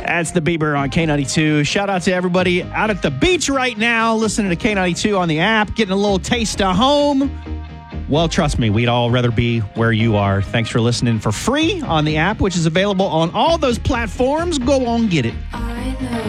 That's the Bieber on K92. Shout out to everybody out at the beach right now, listening to K92 on the app, getting a little taste of home. Well, trust me, we'd all rather be where you are. Thanks for listening for free on the app, which is available on all those platforms. Go on, get it.